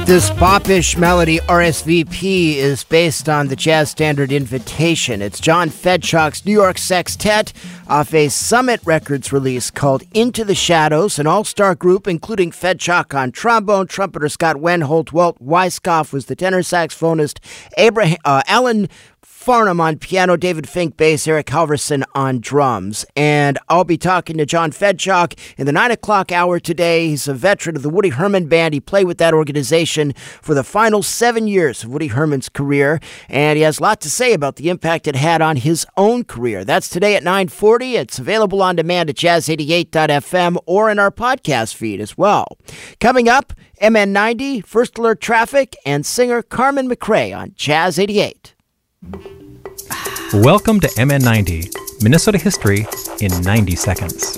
This popish melody, RSVP, is based on the jazz standard Invitation. It's John Fedchuk's New York Sextet off a Summit Records release called Into the Shadows, an all-star group including Fedchuk on trombone, trumpeter Scott Wenholt, Walt Weiskopf was the tenor saxophonist, Alan Farnham on piano, David Fink bass, Eric Halverson on drums. And I'll be talking to John Fedchuk in the 9 o'clock hour today. He's a veteran of the Woody Herman Band. He played with that organization for the final 7 years of Woody Herman's career, and he has a lot to say about the impact it had on his own career. That's today at 9:40. It's available on demand at jazz88.fm or in our podcast feed as well. Coming up, MN90, First Alert Traffic, and singer Carmen McRae on Jazz 88. Welcome to MN90, Minnesota history in 90 seconds.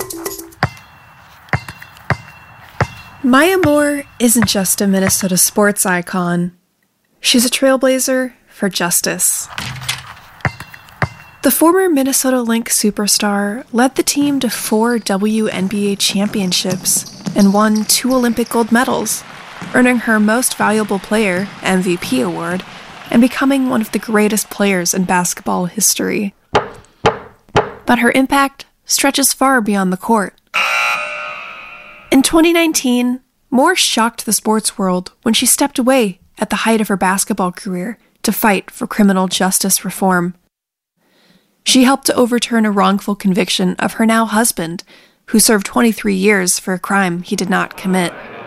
Maya Moore isn't just a Minnesota sports icon. She's a trailblazer for justice. The former Minnesota Lynx superstar led the team to 4 WNBA championships and won 2 Olympic gold medals, earning her Most Valuable Player MVP award and becoming one of the greatest players in basketball history. But her impact stretches far beyond the court. In 2019, Moore shocked the sports world when she stepped away at the height of her basketball career to fight for criminal justice reform. She helped to overturn a wrongful conviction of her now husband, who served 23 years for a crime he did not commit.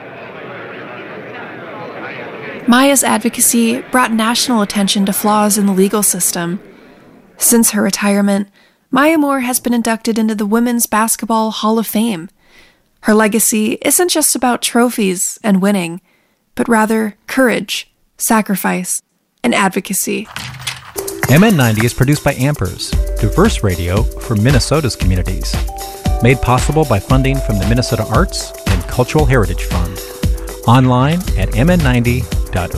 Maya's advocacy brought national attention to flaws in the legal system. Since her retirement, Maya Moore has been inducted into the Women's Basketball Hall of Fame. Her legacy isn't just about trophies and winning, but rather courage, sacrifice, and advocacy. MN90 is produced by Ampers, diverse radio for Minnesota's communities. Made possible by funding from the Minnesota Arts and Cultural Heritage Fund. Online at mn90.org.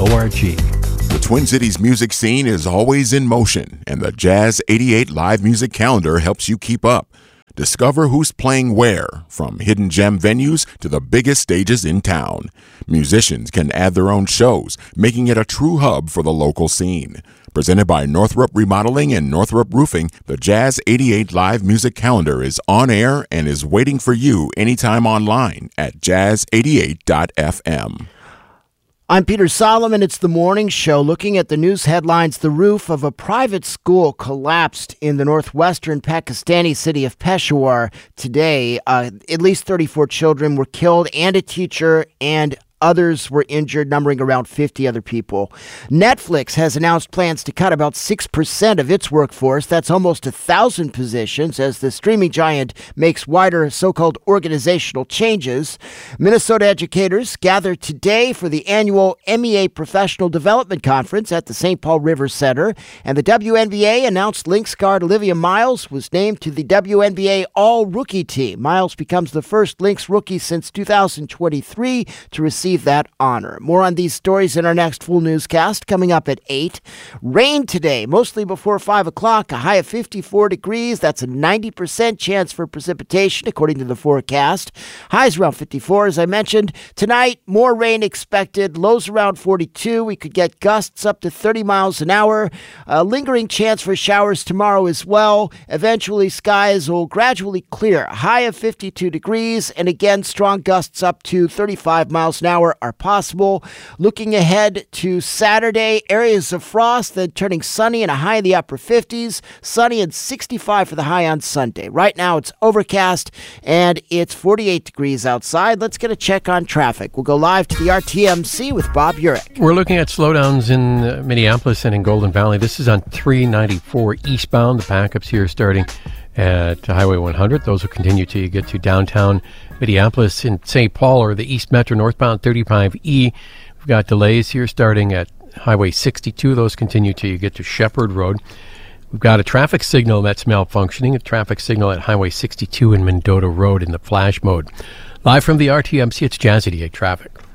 The Twin Cities music scene is always in motion, and the Jazz 88 live music calendar helps you keep up. Discover who's playing where, from hidden gem venues to the biggest stages in town. Musicians can add their own shows, making it a true hub for the local scene. Presented by Northrop Remodeling and Northrop Roofing, the Jazz 88 live music calendar is on air and is waiting for you anytime online at jazz88.fm. I'm Peter Solomon. It's the morning show. Looking at the news headlines, the roof of a private school collapsed in the northwestern Pakistani city of Peshawar today. At least 34 children were killed and a teacher, and others were injured, numbering around 50 other people. Netflix has announced plans to cut about 6% of its workforce. That's almost 1,000 positions as the streaming giant makes wider so-called organizational changes. Minnesota educators gather today for the annual MEA Professional Development Conference at the St. Paul River Center. And the WNBA announced Lynx guard Olivia Miles was named to the WNBA All-Rookie team. Miles becomes the first Lynx rookie since 2023 to receive that honor. More on these stories in our next full newscast coming up at 8. Rain today, mostly before 5 o'clock, a high of 54 degrees. That's a 90% chance for precipitation, according to the forecast. Highs around 54, as I mentioned. Tonight, more rain expected. Lows around 42. We could get gusts up to 30 miles an hour. A lingering chance for showers tomorrow as well. Eventually, skies will gradually clear. A high of 52 degrees. And again, strong gusts up to 35 miles an hour are possible. Looking ahead to Saturday, areas of frost, then turning sunny and a high in the upper 50s. Sunny and 65 for the high on Sunday. Right now it's overcast and it's 48 degrees outside. Let's get a check on traffic. We'll go live to the RTMC with Bob Urich. We're looking at slowdowns in Minneapolis and in Golden Valley. This is on 394 eastbound. The backups here starting at Highway 100. Those will continue till you get to downtown Minneapolis. In St. Paul or the East Metro northbound 35E. We've got delays here starting at Highway 62. Those continue till you get to Shepherd Road. We've got a traffic signal that's malfunctioning, a traffic signal at Highway 62 and Mendota Road in the flash mode. Live from the RTMC, it's Jazz 88 Traffic.